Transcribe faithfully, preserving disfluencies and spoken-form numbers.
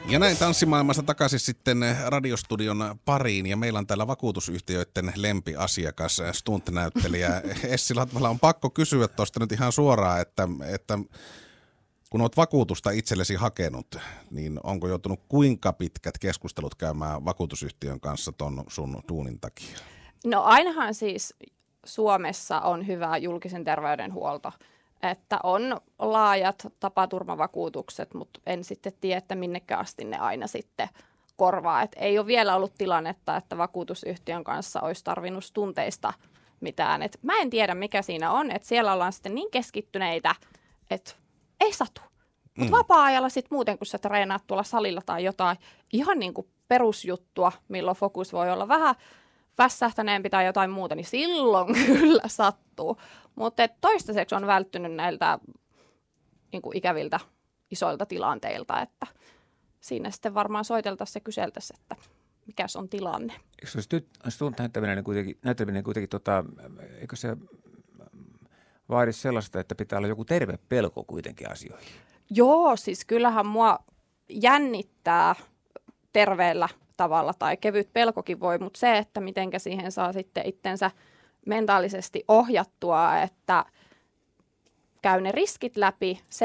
Ja näin tanssimaailmasta takaisin sitten radiostudion pariin, ja meillä on täällä vakuutusyhtiöiden lempiasiakas, stunt-näyttelijä Essi Latvala. On pakko kysyä tuosta nyt ihan suoraan, että, että kun olet vakuutusta itsellesi hakenut, niin onko joutunut kuinka pitkät keskustelut käymään vakuutusyhtiön kanssa ton sun duunin takia? No ainahan siis Suomessa on hyvä julkisen terveydenhuolto, että on laajat tapaturmavakuutukset, mutta en sitten tiedä, että minnekä asti ne aina sitten korvaa. Et ei ole vielä ollut tilannetta, että vakuutusyhtiön kanssa olisi tarvinnut tunteista mitään. Et mä en tiedä, mikä siinä on, että siellä ollaan sitten niin keskittyneitä, että ei satu. Mutta mm. vapaa-ajalla sitten muuten, kun sä treenaat tuolla salilla tai jotain ihan niin kuin perusjuttua, milloin fokus voi olla vähän vässähtäneempi tai jotain muuta, niin silloin kyllä sattuu. Mutta toistaiseksi on välttynyt näiltä niin kuin ikäviltä isoilta tilanteilta, että siinä sitten varmaan soiteltaisiin ja kyseltäisiin, että mikäs on tilanne. Eikö se olisi stunt näyttäminen kuitenkin, näyttäminen kuitenkin tota, eikö se vaadi sellaista, että pitää olla joku terve pelko kuitenkin asioihin? Joo, siis kyllähän mua jännittää terveellä tavalla tai kevyt pelkokin voi, mutta se, että mitenkä siihen saa sitten itsensä mentaalisesti ohjattua, että käy ne riskit läpi,